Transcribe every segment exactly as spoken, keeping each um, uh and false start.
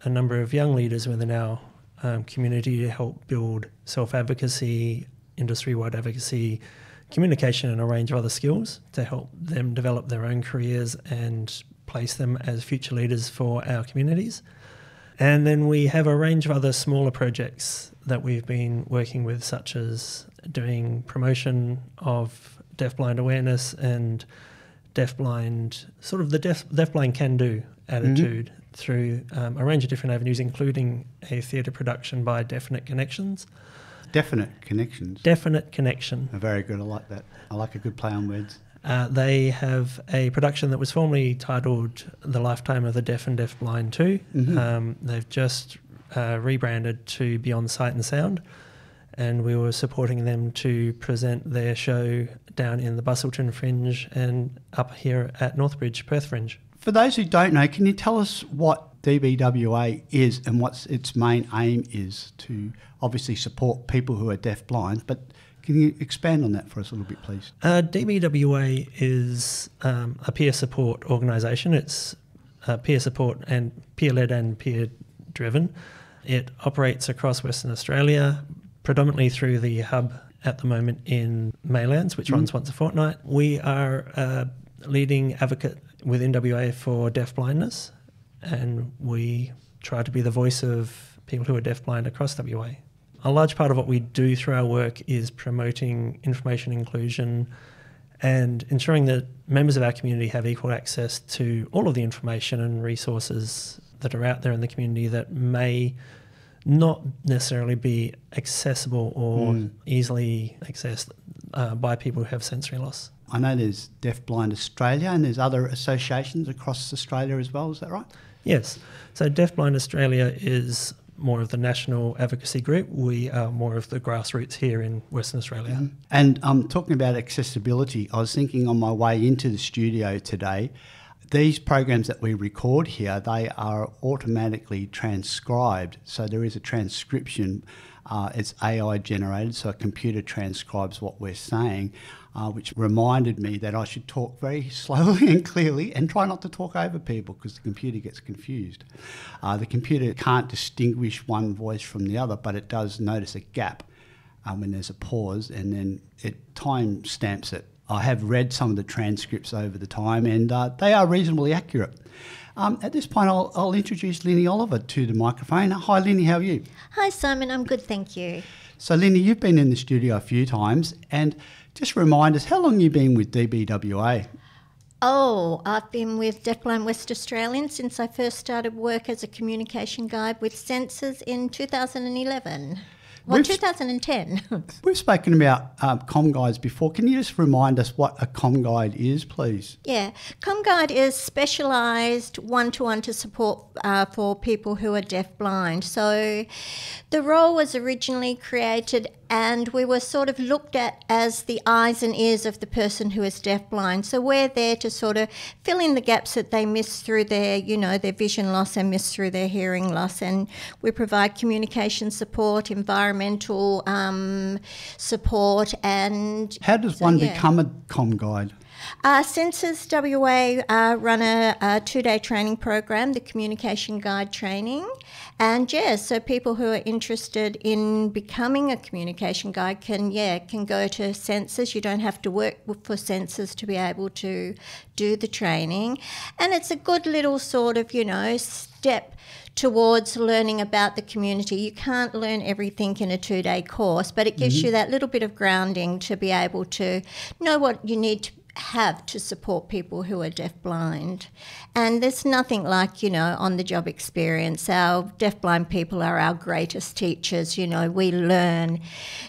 a number of young leaders within our um, community to help build self-advocacy, industry-wide advocacy, communication and a range of other skills to help them develop their own careers and place them as future leaders for our communities. And then we have a range of other smaller projects that we've been working with, such as doing promotion of deafblind awareness and deafblind, sort of the deaf, deafblind can-do attitude mm-hmm. through um, a range of different avenues, including a theatre production by Definite Connections. Definite Connections? Definite Connection. Oh, very good, I like that. I like a good play on words. Uh, they have a production that was formerly titled The Lifetime of the Deaf and Deafblind two. Mm-hmm. Um, they've just uh, rebranded to Beyond Sight and Sound, and we were supporting them to present their show down in the Busselton Fringe and up here at Northbridge, Perth Fringe. For those who don't know, can you tell us what D B W A is and what its main aim is to obviously support people who are deaf-blind, but can you expand on that for us a little bit, please? Uh, D B W A is um, a peer support organisation. It's uh, peer support and peer-led and peer-driven. It operates across Western Australia, predominantly through the hub at the moment in Maylands, which mm. runs once a fortnight. We are a leading advocate within W A for deafblindness, and we try to be the voice of people who are deafblind across W A. A large part of what we do through our work is promoting information inclusion and ensuring that members of our community have equal access to all of the information and resources that are out there in the community that may not necessarily be accessible or mm. easily accessed uh, by people who have sensory loss. I know there's Deafblind Australia and there's other associations across Australia as well, is that right? Yes. So Deafblind Australia is more of the national advocacy group. We are more of the grassroots here in Western Australia. Mm. And um, talking about accessibility, I was thinking on my way into the studio today, these programs that we record here, they are automatically transcribed. So there is a transcription. Uh, it's A I generated, so a computer transcribes what we're saying, uh, which reminded me that I should talk very slowly and clearly and try not to talk over people because the computer gets confused. Uh, the computer can't distinguish one voice from the other, but it does notice a gap um, when there's a pause, and then it time stamps it. I have read some of the transcripts over the time, and uh, they are reasonably accurate. Um, at this point, I'll, I'll introduce Linny Oliver to the microphone. Hi, Linny, how are you? Hi, Simon. I'm good, thank you. So, Linny, you've been in the studio a few times, and just remind us, how long have you been with D B W A? Oh, I've been with Deafblind West Australian since I first started work as a communication guide with Senses in two thousand eleven. Well, we've, twenty ten. We've spoken about um, comm guides before. Can you just remind us what a comm guide is, please? Yeah, comm guide is specialised one-to-one to support uh, for people who are deaf-blind. So the role was originally created and we were sort of looked at as the eyes and ears of the person who is deaf-blind. So we're there to sort of fill in the gaps that they miss through their, you know, their vision loss and miss through their hearing loss. And we provide communication support, environmental um, support, and... How does so, one yeah. become a comm guide? Uh, Senses W A uh, run a, a two-day training program, the Communication Guide Training. And, yeah, so people who are interested in becoming a communication guide can, yeah, can go to Senses. You don't have to work for Senses to be able to do the training. And it's a good little sort of, you know, step towards learning about the community. You can't learn everything in a two-day course, but it gives mm-hmm. you that little bit of grounding to be able to know what you need to have to support people who are deaf-blind. And there's nothing like, you know, on-the-job experience. Our deaf-blind people are our greatest teachers. You know, we learn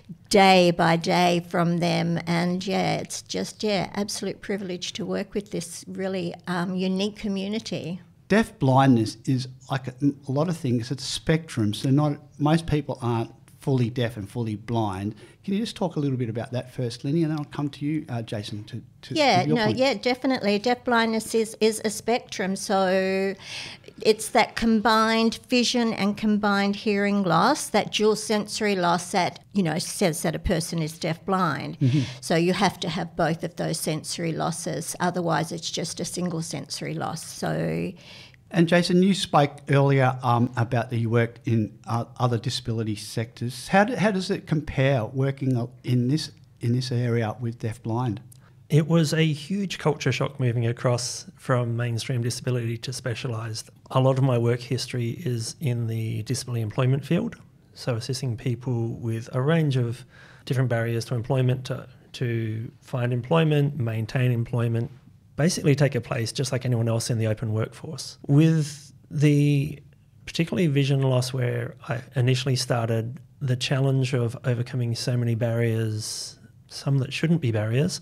day by day from them. And, yeah, it's just, yeah, absolute privilege to work with this really um, unique community. Deaf blindness is like a, a lot of things. It's a spectrum. So not most people aren't fully deaf and fully blind. Can you just talk a little bit about that first, Linny, and then I'll come to you, uh, Jason, to, to yeah, your no, point. yeah, definitely. Deaf blindness is, is a spectrum, so it's that combined vision and combined hearing loss, that dual sensory loss that, you know, says that a person is deaf-blind. Mm-hmm. So you have to have both of those sensory losses, otherwise it's just a single sensory loss. So And Jason, you spoke earlier um, about that you worked in uh, other disability sectors. How, do, how does it compare working in this in this area with deafblind? It was a huge culture shock moving across from mainstream disability to specialised. A lot of my work history is in the disability employment field, so assisting people with a range of different barriers to employment to, to find employment, maintain employment, basically take a place just like anyone else in the open workforce. With the particularly vision loss where I initially started, the challenge of overcoming so many barriers, some that shouldn't be barriers,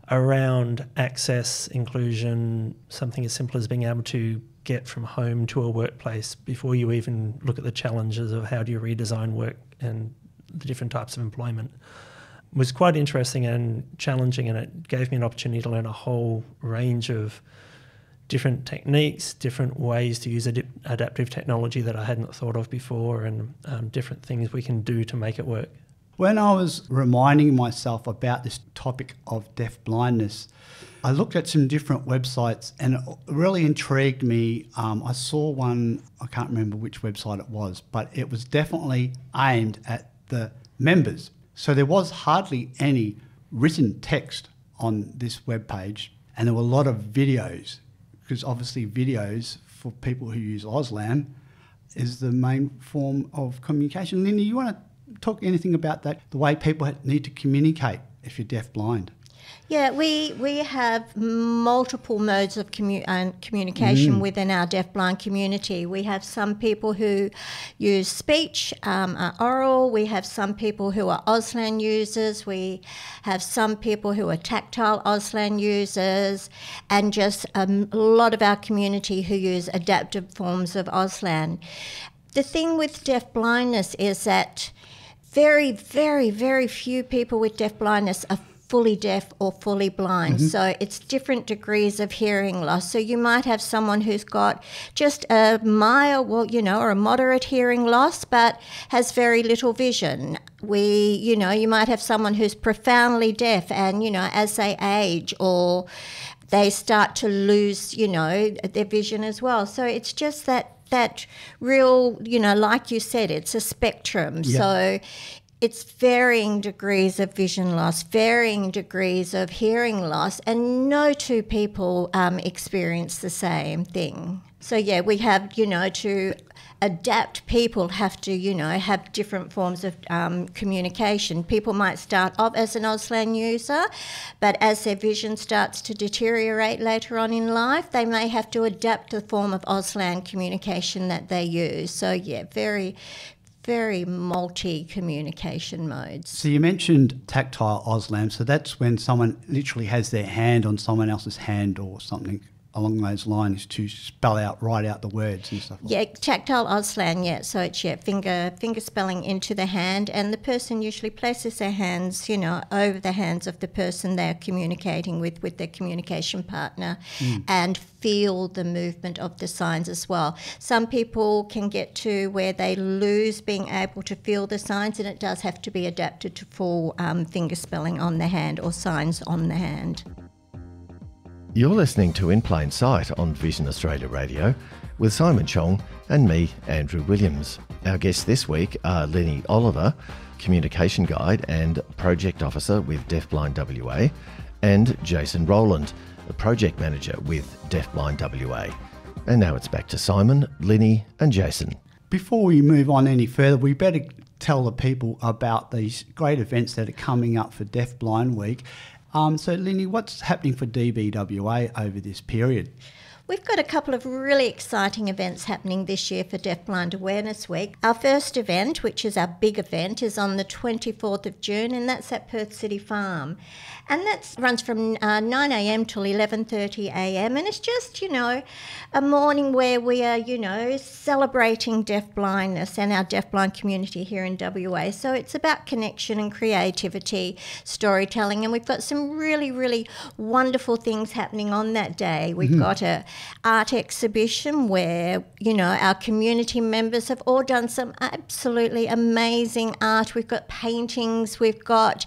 around access, inclusion, something as simple as being able to get from home to a workplace before you even look at the challenges of how do you redesign work and the different types of employment, was quite interesting and challenging, and it gave me an opportunity to learn a whole range of different techniques, different ways to use ad- adaptive technology that I hadn't thought of before, and um, different things we can do to make it work. When I was reminding myself about this topic of deafblindness, I looked at some different websites and it really intrigued me. Um, I saw one, I can't remember which website it was, but it was definitely aimed at the members. So there was hardly any written text on this webpage, and there were a lot of videos, because obviously videos for people who use Auslan is the main form of communication. Linda, you want to talk anything about that, the way people need to communicate if you're deafblind? Yeah, we we have multiple modes of commu- uh, communication mm. within our deafblind community. We have some people who use speech, um, are oral. We have some people who are Auslan users. We have some people who are tactile Auslan users, and just um, a lot of our community who use adaptive forms of Auslan. The thing with deafblindness is that very, very, very few people with deafblindness are fully deaf or fully blind. Mm-hmm. So it's different degrees of hearing loss. So you might have someone who's got just a mild, well, you know, or a moderate hearing loss, but has very little vision. We, you know, you might have someone who's profoundly deaf, and, you know, as they age or they start to lose, you know, their vision as well. So it's just that that real, you know, like you said, it's a spectrum. Yeah. So it's varying degrees of vision loss, varying degrees of hearing loss, and no two people um, experience the same thing. So, yeah, we have, you know, to adapt, people have to, you know, have different forms of um, communication. People might start off as an Auslan user, but as their vision starts to deteriorate later on in life, they may have to adapt the form of Auslan communication that they use. So, yeah, very, very multi-communication modes. So you mentioned tactile Auslan, so that's when someone literally has their hand on someone else's hand or something along those lines to spell out, write out the words and stuff like yeah, that. Yeah, tactile Auslan, yeah. So it's, yeah, finger, finger spelling into the hand, and the person usually places their hands, you know, over the hands of the person they're communicating with, with their communication partner, mm. and feel the movement of the signs as well. Some people can get to where they lose being able to feel the signs, and it does have to be adapted to full um, finger spelling on the hand or signs on the hand. You're listening to In Plain Sight on Vision Australia Radio with Simon Chong and me, Andrew Williams. Our guests this week are Lenny Oliver, Communication Guide and Project Officer with Deafblind W A, and Jason Rowland, a Project Manager with Deafblind W A. And now it's back to Simon, Lenny and Jason. Before we move on any further, we better tell the people about these great events that are coming up for Deafblind Week. Um, so, Lenny, what's happening for D B W A over this period? We've got a couple of really exciting events happening this year for Deafblind Awareness Week. Our first event, which is our big event, is on the twenty-fourth of June, and that's at Perth City Farm. And that runs from uh, nine a.m. till eleven thirty a.m. And it's just, you know, a morning where we are, you know, celebrating deafblindness and our deafblind community here in W A. So it's about connection and creativity, storytelling, and we've got some really, really wonderful things happening on that day. We've mm-hmm. got a art exhibition where, you know, our community members have all done some absolutely amazing art. We've got paintings, we've got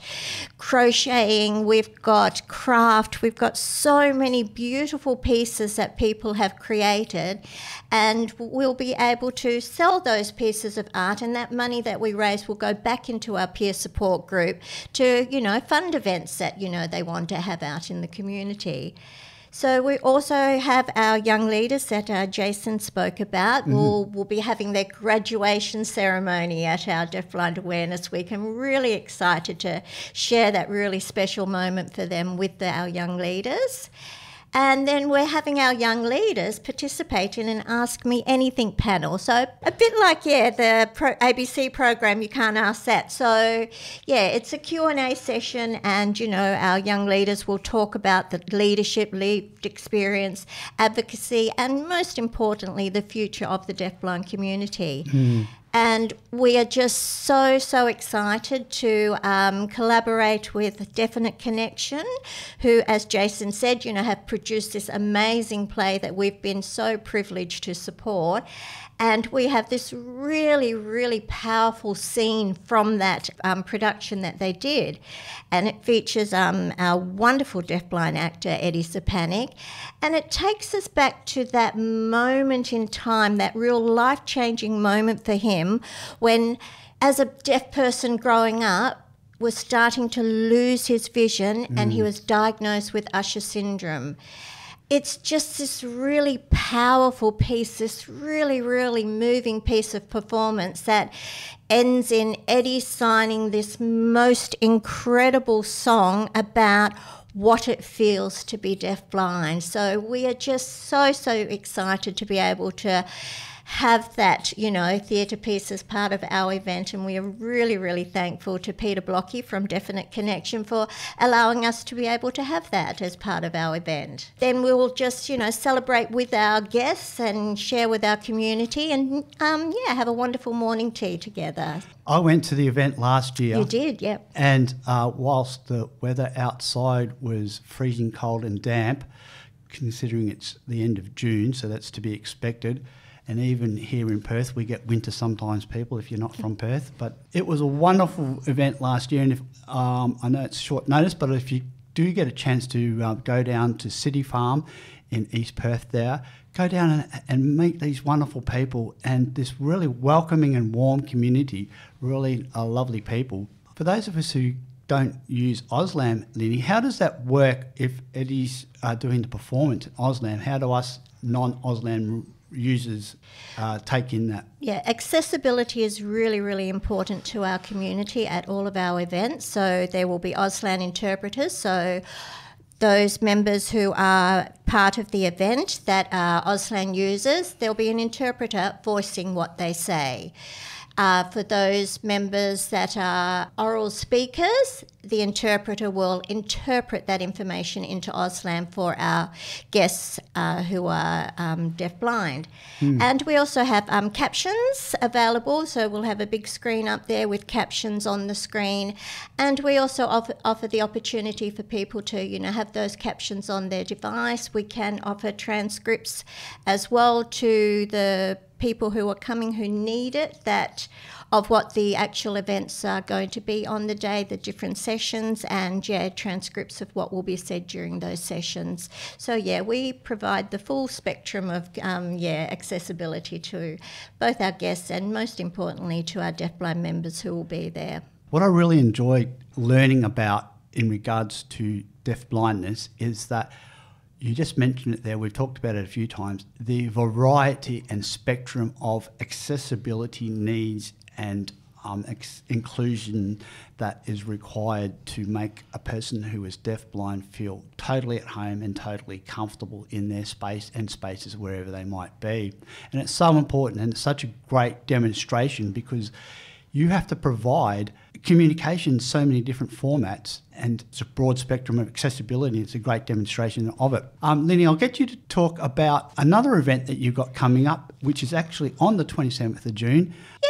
crocheting, we've got craft, we've got so many beautiful pieces that people have created, and we'll be able to sell those pieces of art, and that money that we raise will go back into our peer support group to, you know, fund events that, you know, they want to have out in the community. So we also have our young leaders that uh, Jason spoke about. Mm-hmm. We'll, we'll be having their graduation ceremony at our Deafblind Awareness Week. I'm really excited to share that really special moment for them with the, our young leaders. And then we're having our young leaders participate in an Ask Me Anything panel. So a bit like, yeah, the Pro- A B C program, You Can't Ask That. So, yeah, it's a Q and A session, and, you know, our young leaders will talk about the leadership, lived experience, advocacy, and most importantly, the future of the deafblind community. Mm. And we are just so, so excited to um, collaborate with Definite Connection, who, as Jason said, you know, have produced this amazing play that we've been so privileged to support. And we have this really, really powerful scene from that um, production that they did. And it features um, our wonderful deafblind actor, Eddie Stepanek. And it takes us back to that moment in time, that real life-changing moment for him when, as a deaf person growing up, was starting to lose his vision mm. and he was diagnosed with Usher syndrome. It's just this really powerful piece, this really, really moving piece of performance that ends in Eddie signing this most incredible song about what it feels to be deafblind. So we are just so, so excited to be able to have that, you know, theatre piece as part of our event, and we are really, really thankful to Peter Blocky from Definite Connection for allowing us to be able to have that as part of our event. Then we'll just, you know, celebrate with our guests and share with our community and, um, yeah, have a wonderful morning tea together. I went to the event last year. You did, yep. And uh, whilst the weather outside was freezing cold and damp, considering it's the end of June, so that's to be expected, and even here in Perth, we get winter sometimes, people, if you're not from Perth. But it was a wonderful event last year, and if um, I know it's short notice, but if you do get a chance to uh, go down to City Farm in East Perth there, go down and, and meet these wonderful people and this really welcoming and warm community, really uh, lovely people. For those of us who don't use Auslan, Linny, how does that work if Eddie's uh, doing the performance at Auslan? How do us non-Auslan users uh, take in that? Yeah, accessibility is really, really important to our community at all of our events. So there will be Auslan interpreters. So those members who are part of the event that are Auslan users, there'll be an interpreter voicing what they say. Uh, for those members that are oral speakers, the interpreter will interpret that information into Auslan for our guests uh, who are um, deafblind. Mm. And we also have um, captions available, so we'll have a big screen up there with captions on the screen. And we also offer, offer the opportunity for people to, you know, have those captions on their device. We can offer transcripts as well to the people who are coming who need it, that of what the actual events are going to be on the day, the different sessions, and yeah, transcripts of what will be said during those sessions. So yeah, we provide the full spectrum of um, yeah accessibility to both our guests and most importantly to our deafblind members who will be there. What I really enjoy learning about in regards to deafblindness is that you just mentioned it there, we've talked about it a few times, the variety and spectrum of accessibility needs and um, ex- inclusion that is required to make a person who is deafblind feel totally at home and totally comfortable in their space and spaces wherever they might be. And it's so important, and it's such a great demonstration because you have to provide communication in so many different formats, and it's a broad spectrum of accessibility. It's a great demonstration of it. Um, Linny, I'll get you to talk about another event that you've got coming up, which is actually on the twenty-seventh of June.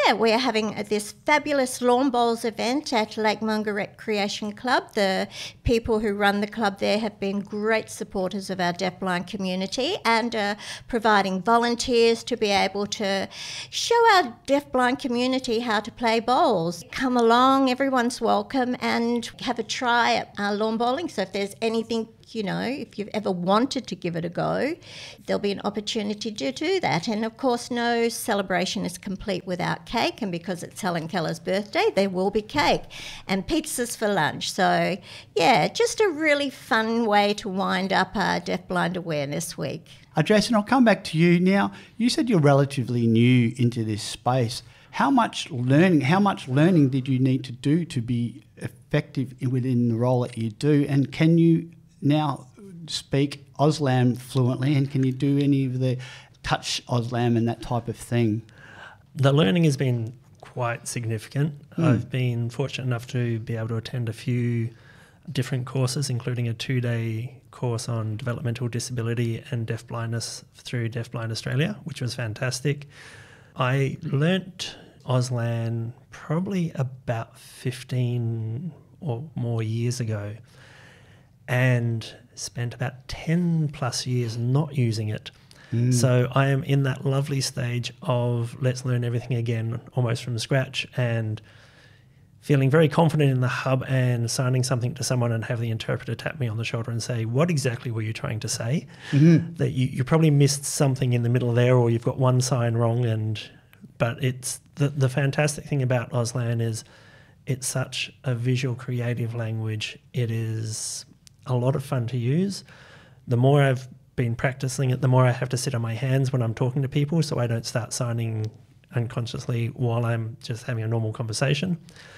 yeah, we're having this fabulous lawn bowls event at Lake Munga Recreation Club. The people who run the club there have been great supporters of our deafblind community and uh, providing volunteers to be able to show our deafblind community how to play bowls. Come along, everyone's welcome, and have a try at uh, lawn bowling. So if there's anything, you know, if you've ever wanted to give it a go, there'll be an opportunity to do that. And of course, no celebration is complete without cake, and because it's Helen Keller's birthday, there will be cake and pizzas for lunch. So yeah, just a really fun way to wind up our Deafblind Awareness Week. Uh, Jason, I'll come back to you. Now, you said you're relatively new into this space. How much learning, how much learning did you need to do to be effective within the role that you do? And can you now speak Auslan fluently, and can you do any of the touch Auslan and that type of thing? The learning has been quite significant. Mm. I've been fortunate enough to be able to attend a few different courses, including a two-day course on developmental disability and deafblindness through Deafblind Australia, which was fantastic. I learnt Auslan probably about fifteen or more years ago, and spent about ten plus years not using it. Mm. So I am in that lovely stage of let's learn everything again, almost from scratch, and feeling very confident in the hub and signing something to someone and have the interpreter tap me on the shoulder and say, what exactly were you trying to say? Mm-hmm. That you, you probably missed something in the middle there, or you've got one sign wrong. And but it's the, the fantastic thing about Auslan is it's such a visual, creative language. It is a lot of fun to use. The more I've been practicing it, the more I have to sit on my hands when I'm talking to people, so I don't start signing unconsciously while I'm just having a normal conversation,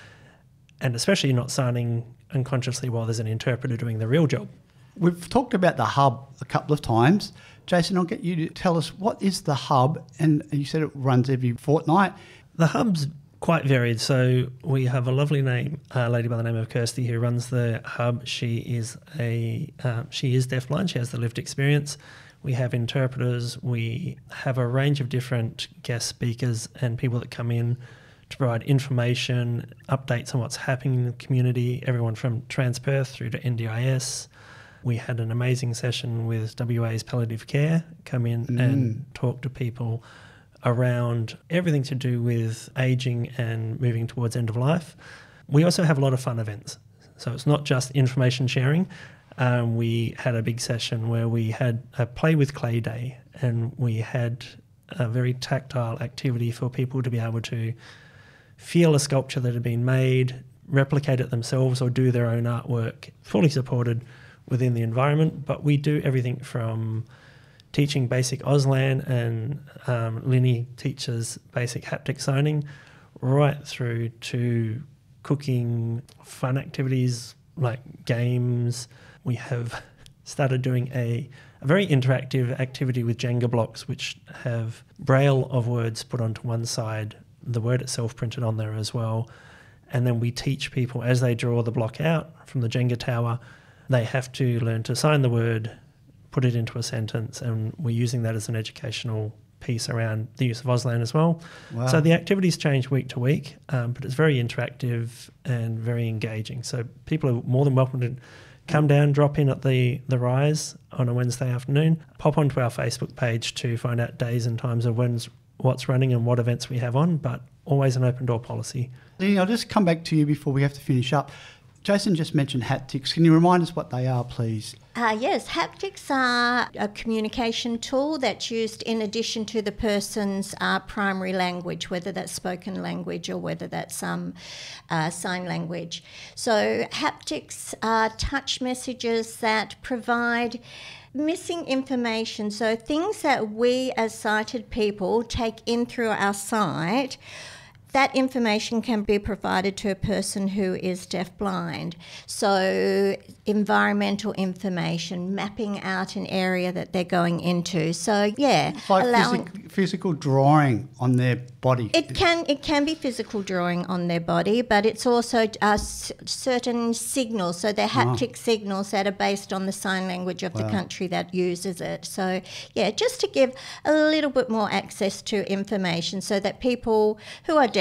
and especially not signing unconsciously while there's an interpreter doing the real job. We've talked about the hub a couple of times. Jason, I'll get you to tell us, what is the hub? And you said it runs every fortnight. The hub's quite varied. So we have a lovely name, uh, lady by the name of Kirsty, who runs the hub. She is a uh, she is deafblind. She has the lived experience. We have interpreters. We have a range of different guest speakers and people that come in to provide information, updates on what's happening in the community, everyone from Transperth through to N D I S. We had an amazing session with W A's Palliative Care come in mm. and talk to people around everything to do with ageing and moving towards end of life. We also have a lot of fun events. So it's not just information sharing. Um, we had a big session where we had a Play with Clay Day, and we had a very tactile activity for people to be able to feel a sculpture that had been made, replicate it themselves or do their own artwork, fully supported within the environment. But we do everything from teaching basic Auslan, and um, Linny teaches basic haptic signing, right through to cooking, fun activities like games. We have started doing a, a very interactive activity with Jenga blocks, which have braille of words put onto one side, the word itself printed on there as well. And then we teach people as they draw the block out from the Jenga tower, they have to learn to sign the word, put it into a sentence, and we're using that as an educational piece around the use of Auslan as well. Wow. So the activities change week to week, um, but it's very interactive and very engaging. So people are more than welcome to come down, drop in at the, the Rise on a Wednesday afternoon, pop onto our Facebook page to find out days and times of when's what's running and what events we have on, but always an open door policy. Lenny, I'll just come back to you before we have to finish up. Jason just mentioned haptics. Can you remind us what they are, please? Uh, yes, haptics are a communication tool that's used in addition to the person's uh, primary language, whether that's spoken language or whether that's um, uh, sign language. So haptics are touch messages that provide missing information, so things that we as sighted people take in through our sight. That information can be provided to a person who is deafblind. So environmental information, mapping out an area that they're going into. So yeah, it's like allowing physic- physical drawing on their body. It can it can be physical drawing on their body, but it's also uh, s- certain signals. So they're haptic oh. signals that are based on the sign language of wow. the country that uses it. So yeah, just to give a little bit more access to information, so that people who are deaf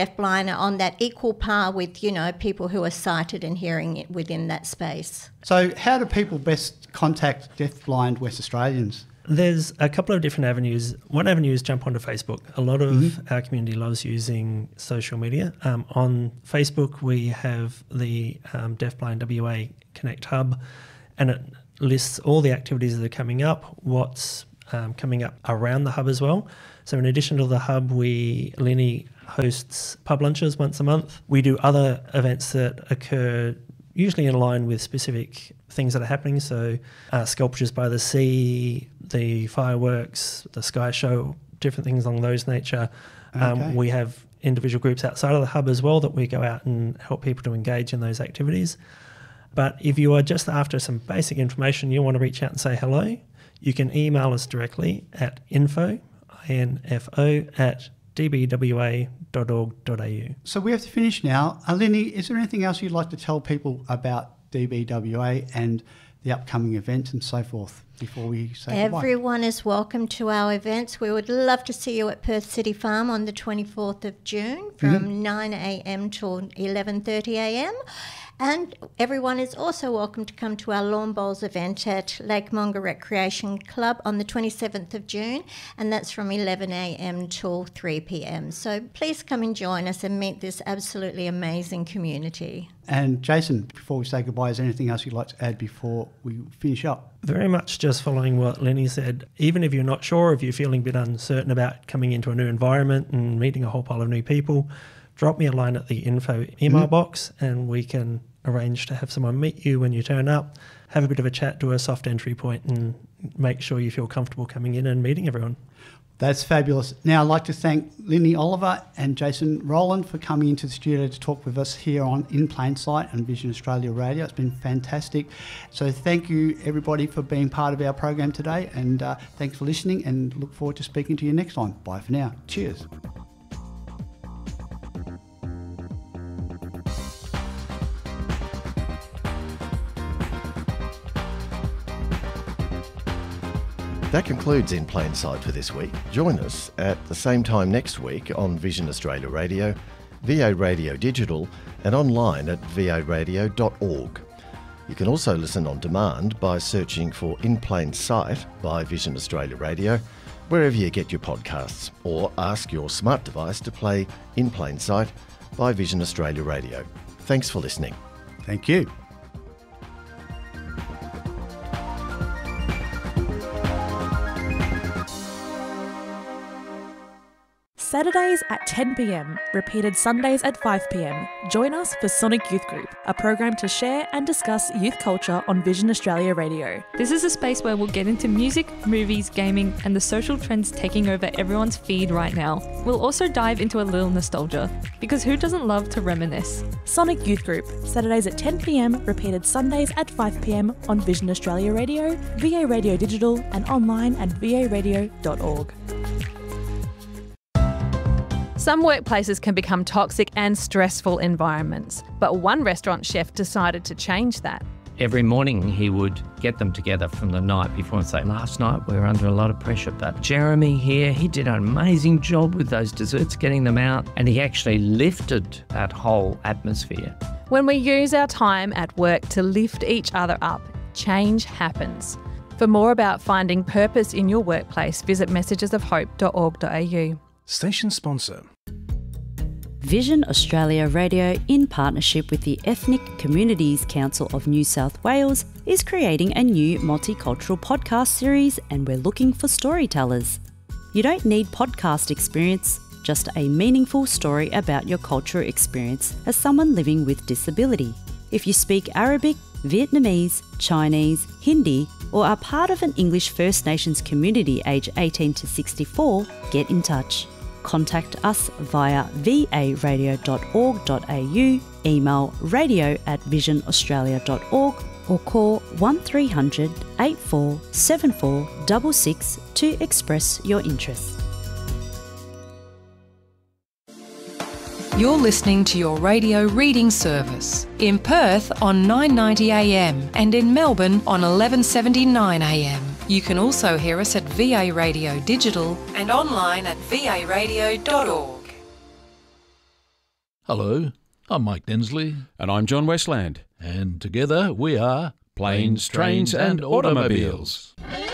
deafblind are on that equal par with, you know, people who are sighted and hearing it within that space. So how do people best contact deafblind West Australians? There's a couple of different avenues. One avenue is jump onto Facebook. A lot of Mm-hmm. our community loves using social media. Um, on Facebook, we have the um, Deafblind W A Connect Hub, and it lists all the activities that are coming up, what's um, coming up around the hub as well. So in addition to the hub, we Lenny hosts pub lunches once a month. We do other events that occur usually in line with specific things that are happening. So uh, Sculptures by the Sea, the fireworks, the Sky Show, different things along those nature. Um, Okay. we have individual groups outside of the hub as well that we go out and help people to engage in those activities. But if you are just after some basic information, you want to reach out and say hello, you can email us directly at info, I N F O, at d b w a dot org dot a u. So we have to finish now. Uh, Lenny, is there anything else you'd like to tell people about D B W A and the upcoming events and so forth before we say goodbye? Everyone is welcome to our events. We would love to see you at Perth City Farm on the twenty-fourth of June from Mm-hmm. nine a m till eleven thirty a m. And everyone is also welcome to come to our Lawn Bowls event at Lake Monga Recreation Club on the twenty-seventh of June, and that's from eleven a m till three p m. So please come and join us and meet this absolutely amazing community. And Jason, before we say goodbye, is there anything else you'd like to add before we finish up? Very much just following what Lenny said. Even if you're not sure, if you're feeling a bit uncertain about coming into a new environment and meeting a whole pile of new people, drop me a line at the info email Mhm. box and we can arrange to have someone meet you when you turn up, have a bit of a chat, do a soft entry point and make sure you feel comfortable coming in and meeting everyone. That's fabulous. Now, I'd like to thank Lenny Oliver and Jason Rowland for coming into the studio to talk with us here on In Plain Sight and Vision Australia Radio. It's been fantastic. So thank you, everybody, for being part of our program today, and uh, thanks for listening, and look forward to speaking to you next time. Bye for now. Cheers. That concludes In Plain Sight for this week. Join us at the same time next week on Vision Australia Radio, V A Radio Digital, and online at v a radio dot org. You can also listen on demand by searching for In Plain Sight by Vision Australia Radio, wherever you get your podcasts, or ask your smart device to play In Plain Sight by Vision Australia Radio. Thanks for listening. Thank you. Saturdays at ten p m, repeated Sundays at five p m. Join us for Sonic Youth Group, a program to share and discuss youth culture on Vision Australia Radio. This is a space where we'll get into music, movies, gaming, and the social trends taking over everyone's feed right now. We'll also dive into a little nostalgia, because who doesn't love to reminisce? Sonic Youth Group, Saturdays at ten p m, repeated Sundays at five p m on Vision Australia Radio, V A Radio Digital, and online at v a radio dot org. Some workplaces can become toxic and stressful environments, but one restaurant chef decided to change that. Every morning he would get them together from the night before and say, last night we were under a lot of pressure, but Jeremy here, he did an amazing job with those desserts, getting them out, and he actually lifted that whole atmosphere. When we use our time at work to lift each other up, change happens. For more about finding purpose in your workplace, visit messages of hope dot org dot a u. Station sponsor. Vision Australia Radio, in partnership with the Ethnic Communities Council of New South Wales, is creating a new multicultural podcast series, and we're looking for storytellers. You don't need podcast experience, just a meaningful story about your cultural experience as someone living with disability. If you speak Arabic, Vietnamese, Chinese, Hindi, or are part of an English First Nations community aged eighteen to sixty-four, get in touch. Contact us via v a radio dot org dot a u, email radio at vision australia dot org, or call one three hundred, eight four seven four six six to express your interest. You're listening to your radio reading service in Perth on nine ninety a m and in Melbourne on eleven seventy-nine a m. You can also hear us at V A Radio Digital and online at v a radio dot org. Hello, I'm Mike Densley. And I'm John Westland. And together we are Planes, Trains and Automobiles.